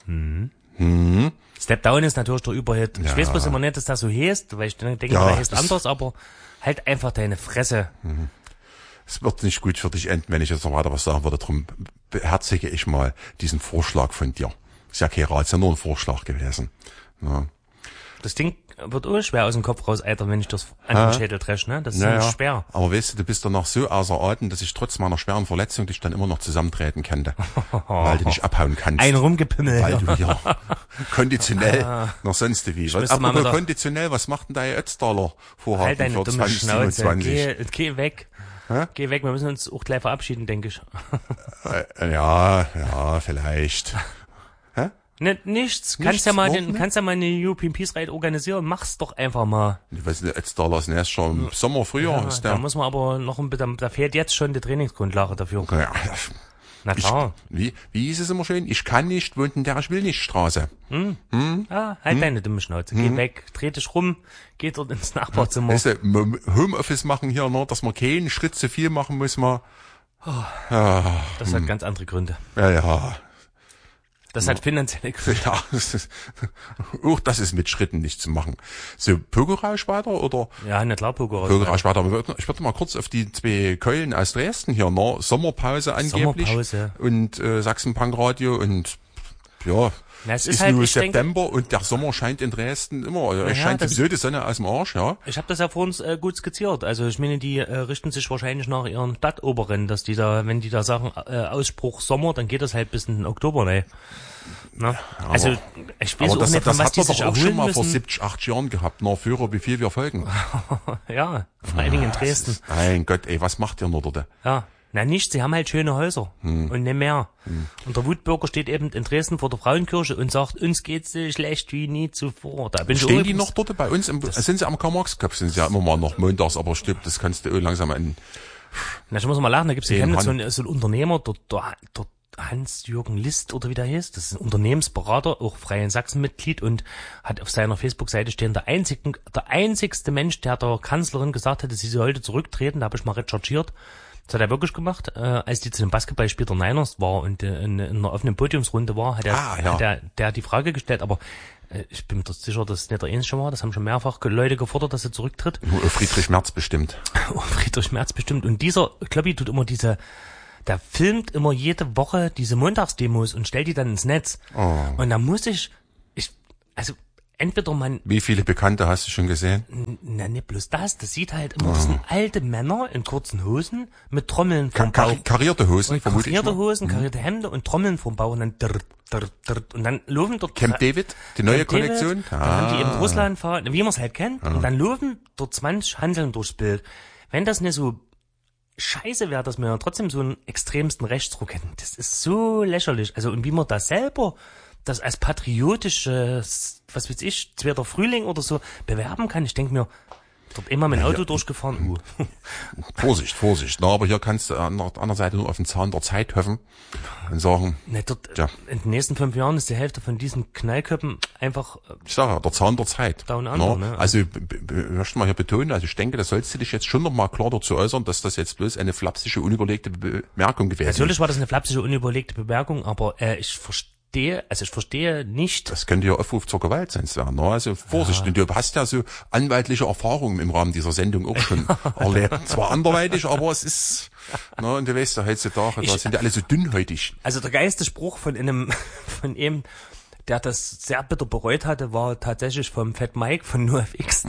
Step Down ist natürlich der Überhit. Ich weiß bloß immer nicht, dass das so heißt, weil ich denke, der heißt anders, aber halt einfach deine Fresse. Es wird nicht gut für dich enden, wenn ich jetzt noch weiter was sagen würde. Darum beherzige ich mal diesen Vorschlag von dir. Ist ja kein Rat, ist ja nur ein Vorschlag gewesen. Ja. Das Ding wird auch schwer aus dem Kopf raus, Alter, wenn ich das an den Schädel dresche, ne? Das ist schwer. Aber weißt du bist danach so außer Atem, dass ich trotz meiner schweren Verletzung dich dann immer noch zusammentreten könnte. Weil du nicht abhauen kannst. Ein rumgepimmelt. Weil du ja konditionell noch sonst wie. Aber konditionell, was macht denn dein Ötztaler Vorhaben halt deine für dumme 2027? Schnauze. Geh weg. Geh weg, wir müssen uns auch gleich verabschieden, denke ich. Ja, vielleicht. Nichts. Kannst ja mal eine European Peace Ride organisieren. Mach's doch einfach mal. Ich weiß nicht, jetzt da ist erst schon im Sommer, Frühjahr. Ja, da muss man aber noch da fehlt jetzt schon die Trainingsgrundlage dafür. Ja. Na klar. Wie hieß es immer schön? Ich kann nicht, wohnt in der ich will nicht Straße. Halt deine dumme Schnauze. Geh weg, dreh dich rum, geh dort ins Nachbarzimmer. Weißt du, Homeoffice machen hier, ne, dass man keinen Schritt zu viel machen muss, man. Das hat ganz andere Gründe. Ja. Das hat finanzielle Gründe. Ja, das ist mit Schritten nicht zu machen. So, Pokerausch weiter, oder? Ja, na klar, Pokerausch weiter. Ich würde mal kurz auf die zwei Keulen aus Dresden hier, ne? Sommerpause angeblich. Sommerpause. Und Sachsen-Punk-Radio und ja. Na, es ist halt, nur September und der Sommer scheint in Dresden immer. Es scheint sowieso die Sonne aus dem Arsch, ja. Ich habe das ja vor uns gut skizziert. Also ich meine, die richten sich wahrscheinlich nach ihren Stadtoberen, dass die da, wenn die da sagen Ausspruch Sommer, dann geht das halt bis in den Oktober, ne? Na? Also ich weiß auch nicht, von was die sich auch schon mal müssen. vor 70, 80 Jahren gehabt, nach Führer, wie viel wir folgen. Ja, vor allen Dingen in Dresden. Mein Gott, ey, was macht ihr nur dort? Ja. Na nicht, sie haben halt schöne Häuser und nicht mehr. Und der Wutbürger steht eben in Dresden vor der Frauenkirche und sagt, uns geht's so schlecht wie nie zuvor. Da bin Stehen die noch dort bei uns? Sind sie am Karl-Marx-Cup? Sind sie ja immer mal noch montags, aber stimmt, das kannst du langsam an. Na, ich muss mal lachen, da gibt's so einen Unternehmer, der Hans-Jürgen List oder wie der heißt. Das ist ein Unternehmensberater, auch Freien Sachsen-Mitglied und hat auf seiner Facebook-Seite stehen, der einzigste Mensch, der der Kanzlerin gesagt hätte, sie sollte zurücktreten. Da habe ich mal recherchiert. Das hat er wirklich gemacht, als die zu dem Basketballspiel der Niners war und in einer offenen Podiumsrunde war, hat er die Frage gestellt, aber ich bin mir sicher, dass es nicht der Einzige war, das haben schon mehrfach Leute gefordert, dass er zurücktritt. Nur Friedrich Merz bestimmt. Friedrich Merz bestimmt. Und dieser Kloppi tut immer der filmt immer jede Woche diese Montagsdemos und stellt die dann ins Netz. Oh. Und da muss also entweder man... Wie viele Bekannte hast du schon gesehen? Na, nicht bloß das sieht halt immer, das sind alte Männer in kurzen Hosen mit Trommeln vom Bauch. Karierte Hosen, vermute ich mal. Karierte Hosen, karierte Hemden und Trommeln vom Bauch und dann und dann laufen dort... Camp David, die neue Kollektion. Dann haben die eben Russland fahren, wie man es halt kennt, und dann laufen dort 20 Hanseln durchs Bild. Wenn das nicht so scheiße wäre, dass wir trotzdem so einen extremsten Rechtsruck hätten, das ist so lächerlich. Also, und wie man da selber das als patriotisches, was weiß ich, zweiter Frühling oder so bewerben kann. Ich denke mir, dort immer mit dem Auto durchgefahren. Vorsicht. Na, aber hier kannst du an der anderen Seite nur auf den Zahn der Zeit hoffen und sagen, in den nächsten 5 Jahren ist die Hälfte von diesen Knallköppen einfach... Ich sage ja, der Zahn der Zeit. Down under, ne? Also, möchte mal hier betonen, also ich denke, das sollst du dich jetzt schon noch mal klar dazu äußern, dass das jetzt bloß eine flapsische, unüberlegte Bemerkung gewesen ist. Natürlich war das eine flapsische, unüberlegte Bemerkung, aber ich verstehe nicht. Das könnte ja Aufruf zur Gewalt sein, Sven. Also Vorsicht, und du hast ja so anwaltliche Erfahrungen im Rahmen dieser Sendung auch schon erlebt. Zwar anderweitig, aber es ist, und du weißt ja heutzutage, da sind ja alle so dünnhäutig. Also der geilste Spruch von ihm, der das sehr bitter bereut hatte, war tatsächlich vom Fat Mike von NoFX.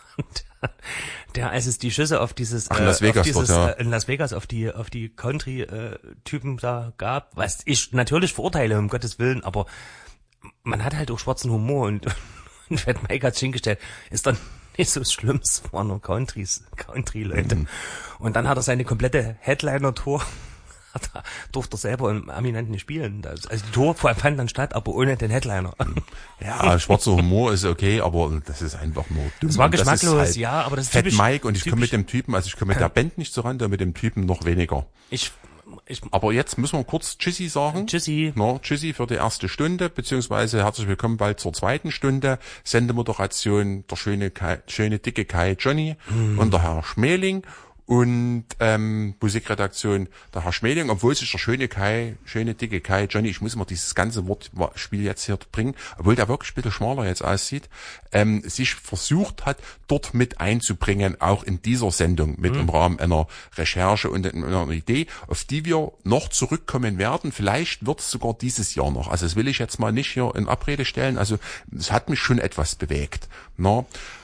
Der, als es die Schüsse auf dieses, in Las Vegas auf die Country-Typen da gab, was ich natürlich verurteile, um Gottes Willen, aber man hat halt auch schwarzen Humor und Fat Mike hat's hingestellt, ist dann nicht so schlimm, es waren nur Country-Leute. Und dann hat er seine komplette Headliner-Tour, durfte er selber im Eminenten nicht spielen. Also die Tour fand dann statt, aber ohne den Headliner. Ja, schwarzer Humor ist okay, aber das ist einfach nur dumm. Das war geschmacklos, halt ja, aber das ist Fat typisch. Mike und ich komme mit dem Typen, also ich komme mit der Band nicht so ran, mit dem Typen noch weniger. Aber jetzt müssen wir kurz Tschüssi sagen. Tschüssi. Tschüssi für die erste Stunde, beziehungsweise herzlich willkommen bald zur zweiten Stunde. Sendemoderation der schöne dicke Kai Johnny und der Herr Schmeling. und Musikredaktion der Herr Schmeling, obwohl sich der schöne dicke Kai, Johnny, ich muss immer dieses ganze Wortspiel jetzt hier bringen, obwohl der wirklich ein bisschen schmaler jetzt aussieht, sich versucht hat, dort mit einzubringen, auch in dieser Sendung, mit im Rahmen einer Recherche und einer Idee, auf die wir noch zurückkommen werden. Vielleicht wird es sogar dieses Jahr noch. Also das will ich jetzt mal nicht hier in Abrede stellen. Also es hat mich schon etwas bewegt. Na?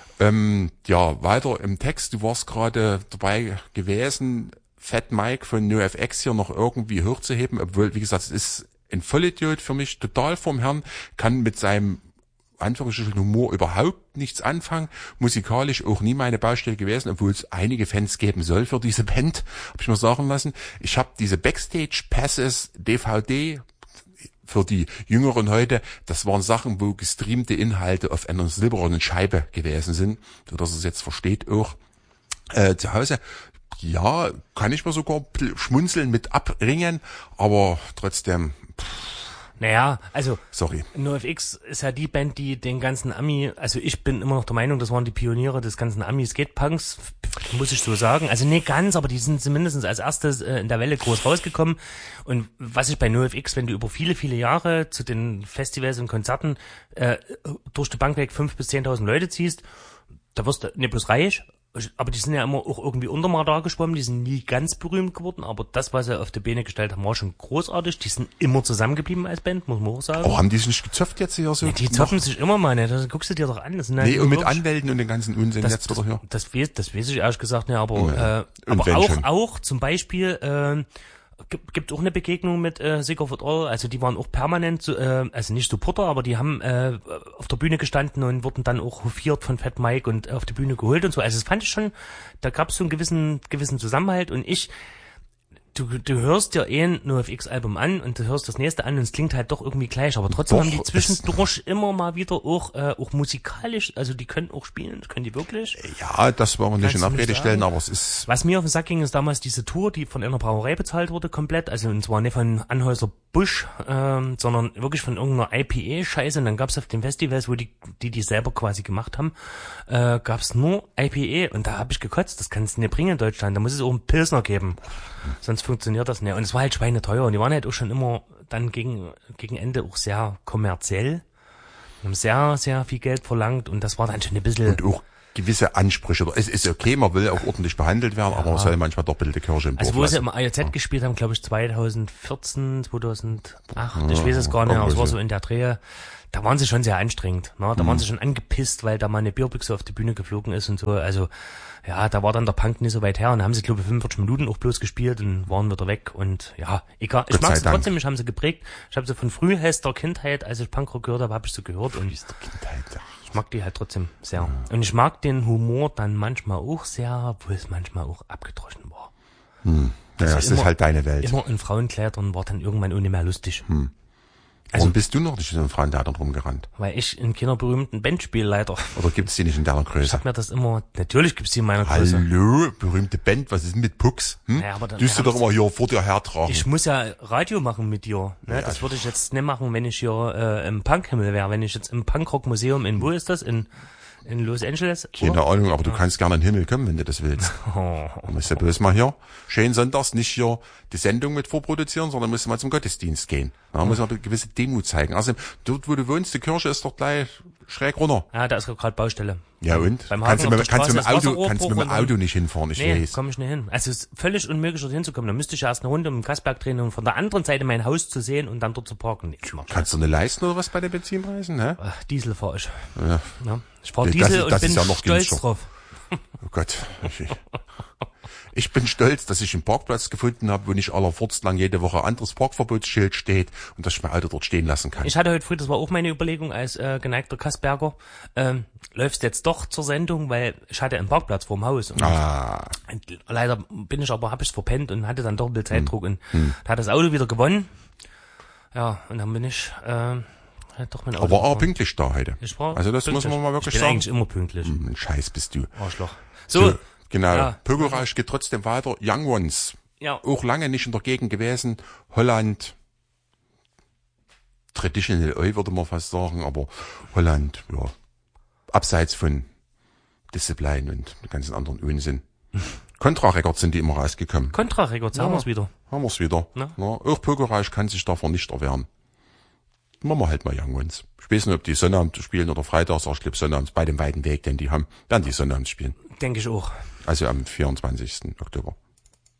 Ja, weiter im Text, du warst gerade dabei gewesen, Fat Mike von NoFX hier noch irgendwie hochzuheben, obwohl, wie gesagt, es ist ein Vollidiot für mich, total vom Herrn, kann mit seinem Anführungsstrichen Humor überhaupt nichts anfangen, musikalisch auch nie meine Baustelle gewesen, obwohl es einige Fans geben soll für diese Band, habe ich mir sagen lassen. Ich habe diese Backstage-Passes, DVD, für die Jüngeren heute, das waren Sachen, wo gestreamte Inhalte auf einer silbernen Scheibe gewesen sind, so dass es jetzt versteht auch zu Hause. Ja, kann ich mir sogar schmunzeln mit abringen, aber trotzdem. Naja, also sorry. NoFX ist ja die Band, die den ganzen Ami, also ich bin immer noch der Meinung, das waren die Pioniere des ganzen Ami-Skate-Punks, muss ich so sagen. Also nicht ganz, aber die sind zumindest als erstes in der Welle groß rausgekommen. Und was ich bei NoFX, wenn du über viele, viele Jahre zu den Festivals und Konzerten durch die Bank weg 5.000 bis 10.000 Leute ziehst, da wirst du nicht bloß reich, aber die sind ja immer auch irgendwie unter mal da geschwommen, die sind nie ganz berühmt geworden, aber das, was sie auf die Beine gestellt haben, war schon großartig. Die sind immer zusammengeblieben als Band, muss man auch sagen. Oh, haben die sich nicht gezöpft jetzt hier so? Ja, die zoffen sich immer mal, ne? Das guckst du dir doch an. Das sind halt und mit Anwälten und den ganzen Unsinn jetzt wieder hier. Das weiß ich ehrlich gesagt nicht, aber auch zum Beispiel, gibt auch eine Begegnung mit Sicker for All, also die waren auch permanent, also nicht Supporter, aber die haben auf der Bühne gestanden und wurden dann auch hofiert von Fat Mike und auf die Bühne geholt und so. Also das fand ich schon, da gab es so einen gewissen Zusammenhalt und du hörst dir ein NoFX-Album an und du hörst das nächste an und es klingt halt doch irgendwie gleich, aber trotzdem haben die zwischendurch immer mal wieder auch musikalisch, also die können auch spielen, das können die wirklich. Ja, das wollen wir nicht in Abrede stellen, aber es ist... Was mir auf den Sack ging, ist damals diese Tour, die von einer Brauerei bezahlt wurde komplett, also und zwar nicht von Anheuser-Busch, sondern wirklich von irgendeiner IPA-Scheiße und dann gab's auf den Festivals, wo die selber quasi gemacht haben, gab's nur IPA und da habe ich gekotzt, das kannst du nicht bringen in Deutschland, da muss es auch einen Pilsner geben. Sonst funktioniert das nicht. Und es war halt schweineteuer. Und die waren halt auch schon immer dann gegen Ende auch sehr kommerziell. Haben sehr, sehr viel Geld verlangt. Und das war dann schon ein bisschen... Und auch gewisse Ansprüche. Es ist okay, man will auch ordentlich behandelt werden, aber man soll manchmal doppelte Kirche im Dorf lassen. Wo sie im AJZ gespielt haben, glaube ich 2014, 2008, ich weiß es gar nicht, aber es war so in der Drehe. Da waren sie schon sehr anstrengend. Ne? Da waren sie schon angepisst, weil da mal eine Bierbüchse auf die Bühne geflogen ist und so. Also ja, da war dann der Punk nicht so weit her. Und da haben sie, glaube ich, 45 Minuten auch bloß gespielt und waren wieder weg. Und ja, egal. Ich mag sie trotzdem, mich haben sie geprägt. Ich habe sie von frühester Kindheit, als ich Punkrock gehört habe, habe ich sie gehört. Und ich mag die halt trotzdem sehr. Und ich mag den Humor dann manchmal auch sehr, obwohl es manchmal auch abgedroschen war. Ja, das ist halt deine Welt. Immer in Frauenkleidern war dann irgendwann auch nicht mehr lustig. Warum bist du noch nicht in so einem Frauentheater rumgerannt? Weil ich in keiner berühmten Band spiele, leider. Oder gibt's die nicht in deiner Größe? Ich sag mir das immer, natürlich gibt's die in meiner Größe. Hallo, berühmte Band, was ist denn mit Pucks? Ja, aber dann, du doch immer hier vor dir hertragen. Ich muss ja Radio machen mit dir. Ne? Ja, das würde ich jetzt nicht machen, wenn ich hier im Punkhimmel wäre. Wenn ich jetzt im Punkrock-Museum wo ist das? In Los Angeles? Keine Ahnung, aber du kannst gerne in den Himmel kommen, wenn du das willst. Du musst ja bloß mal hier, schön sonntags, nicht hier die Sendung mit vorproduzieren, sondern musst du mal zum Gottesdienst gehen. Da muss man eine gewisse Demut zeigen. Also dort, wo du wohnst, die Kirche ist doch gleich schräg runter. Ja, da ist gerade Baustelle. Ja und? Kannst du mit dem Auto nicht hinfahren, ich weiß. Komm ich nicht hin. Also es ist völlig unmöglich, dort hinzukommen. Da müsste ich erst eine Runde um den Gassberg drehen, um von der anderen Seite mein Haus zu sehen und dann dort zu parken. Nee, kannst du eine leisten oder was bei den Benzinpreisen? Hä? Diesel fahre ich. Ja. Ich fahre Diesel und bin ja noch stolz drauf. Oh Gott. Ich bin stolz, dass ich einen Parkplatz gefunden habe, wo nicht allerfurzt lang jede Woche ein anderes Parkverbotsschild steht und dass ich mein Auto dort stehen lassen kann. Ich hatte heute früh, das war auch meine Überlegung als geneigter Kassberger, läufst jetzt doch zur Sendung, weil ich hatte einen Parkplatz vorm Haus. Und leider habe ich verpennt und hatte dann doch ein bisschen Zeitdruck und da hat das Auto wieder gewonnen. Ja, und dann bin ich doch mein Auto. Aber auch pünktlich da heute. Also das pünktlich. Muss man mal wirklich sagen. Ich bin eigentlich immer pünktlich. Scheiß bist du. Arschloch. So. Genau. Ja. Pögelrausch geht trotzdem weiter. Young Ones. Ja. Auch lange nicht in der Gegend gewesen. Holland. Traditional Oi, würde man fast sagen, aber Holland, ja. Abseits von Disziplin und den ganzen anderen Unsinn. Contra Records sind die immer rausgekommen. Contra Records, haben wir's wieder. Haben wir's wieder. Na? Na, auch Pokerreich kann sich davon nicht erwehren. Machen wir halt mal Young-Ones. Ich weiß nicht, ob die Sonnabend spielen oder Freitags, aber ich glaube Sonnabend bei dem weiten Weg, den die haben, werden die Sonnabend spielen. Denke ich auch. Also am 24. Oktober.